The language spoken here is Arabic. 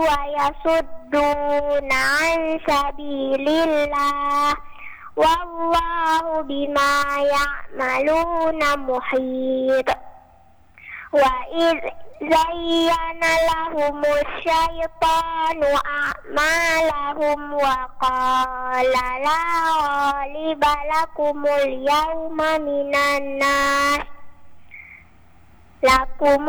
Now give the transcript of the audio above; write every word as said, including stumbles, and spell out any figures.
ويصدون عن سبيل الله والله بما يعملون محيط. وإذ زين لهم الشيطان أعمالهم وقال لا غالب لكم اليوم من الناس لكم